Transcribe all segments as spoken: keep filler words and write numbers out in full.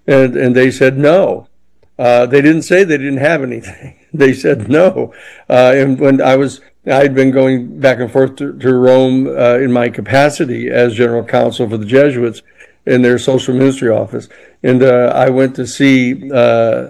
And, and they said no. Uh, they didn't say they didn't have anything. They said no. Uh, and when I was, I'd been going back and forth to, to Rome uh, in my capacity as general counsel for the Jesuits in their social ministry office. And uh, I went to see uh,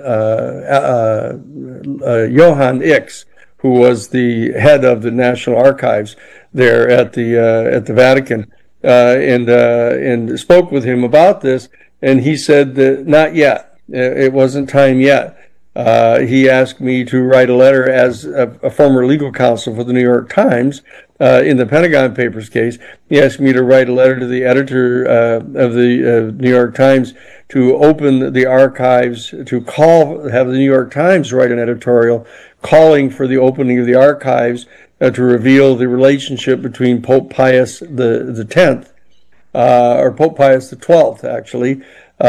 uh, uh, uh, Johann Ix, who was the head of the National Archives there at the uh, at the Vatican, uh, and uh, and spoke with him about this. And he said that not yet. It wasn't time yet. Uh, he asked me to write a letter as a, a former legal counsel for the New York Times uh, in the Pentagon Papers case. He asked me to write a letter to the editor uh, of the uh, New York Times to open the archives, to call, have the New York Times write an editorial calling for the opening of the archives uh, to reveal the relationship between Pope Pius the, the tenth, uh, or Pope Pius the twelfth, actually,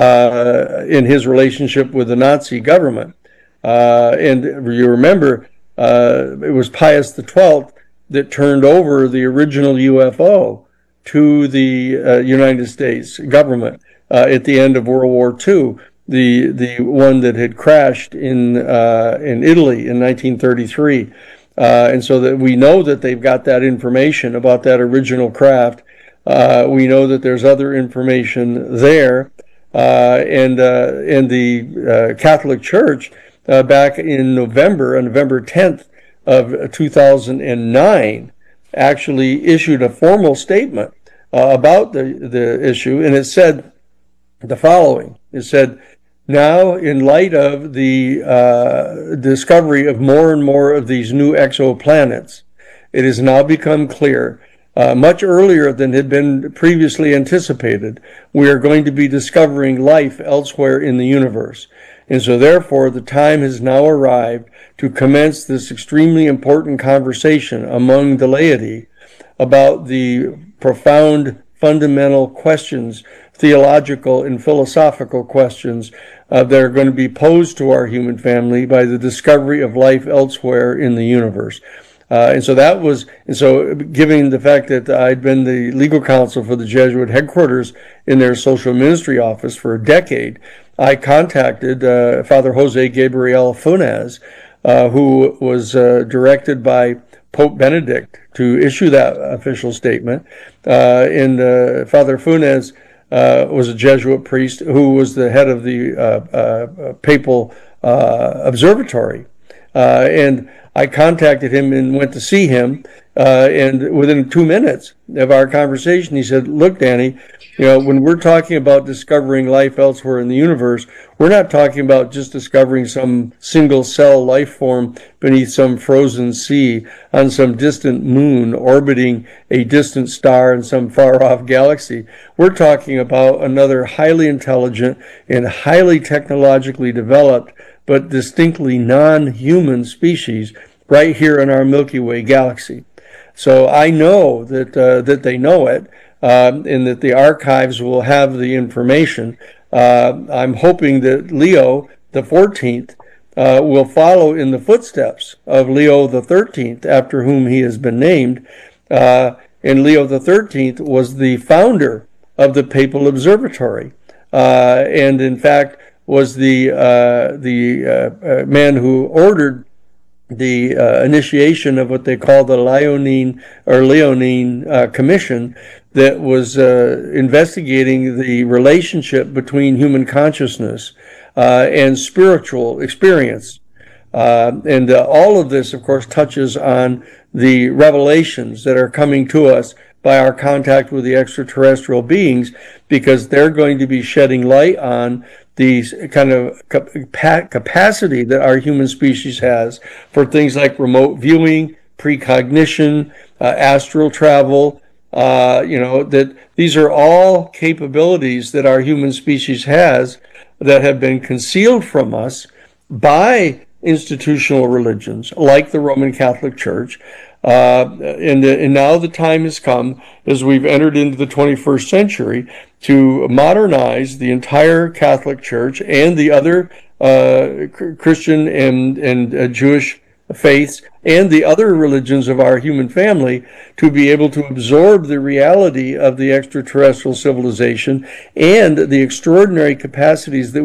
uh, in his relationship with the Nazi government. Uh, and you remember, uh, it was Pius the twelfth that turned over the original U F O to the uh, United States government uh, at the end of World War Two, the the one that had crashed in uh, in Italy in nineteen thirty-three. Uh, and so that we know that they've got that information about that original craft. Uh, we know that there's other information there. Uh, and, uh, and the uh, Catholic Church uh, back in November, on November tenth of two thousand nine, actually issued a formal statement uh, about the, the issue. And it said the following. It said, now, in light of the uh, discovery of more and more of these new exoplanets, it has now become clear, uh, much earlier than had been previously anticipated, we are going to be discovering life elsewhere in the universe. And so, therefore, the time has now arrived to commence this extremely important conversation among the laity about the profound fundamental questions, theological and philosophical questions uh, that are going to be posed to our human family by the discovery of life elsewhere in the universe. Uh, and so that was, and so given the fact that I'd been the legal counsel for the Jesuit headquarters in their social ministry office for a decade, I contacted uh, Father Jose Gabriel Funes, uh, who was uh, directed by Pope Benedict to issue that official statement. Uh, and uh, Father Funes uh, was a Jesuit priest who was the head of the uh, uh, papal uh, observatory. Uh, and I contacted him and went to see him. Uh, and within two minutes of our conversation, he said, look, Danny, you know, when we're talking about discovering life elsewhere in the universe, we're not talking about just discovering some single cell life form beneath some frozen sea on some distant moon orbiting a distant star in some far off galaxy. We're talking about another highly intelligent and highly technologically developed, but distinctly non-human species right here in our Milky Way galaxy. So I know that uh, that they know it, um, and that the archives will have the information. Uh, I'm hoping that Leo the fourteenth uh, will follow in the footsteps of Leo the thirteenth, after whom he has been named. Uh, and Leo the thirteenth was the founder of the Papal Observatory, uh, and in fact was the uh, the uh, uh, man who ordered the uh, initiation of what they call the Leonine or Leonine uh, Commission that was uh, investigating the relationship between human consciousness uh, and spiritual experience. Uh, and uh, all of this, of course, touches on the revelations that are coming to us by our contact with the extraterrestrial beings, because they're going to be shedding light on the kind of capacity that our human species has for things like remote viewing, precognition, uh, astral travel. Uh, you know, that these are all capabilities that our human species has that have been concealed from us by institutional religions like the Roman Catholic Church. Uh, and, and now the time has come, as we've entered into the twenty-first century, to modernize the entire Catholic Church and the other uh, Christian and, and uh, Jewish faiths and the other religions of our human family, to be able to absorb the reality of the extraterrestrial civilization and the extraordinary capacities that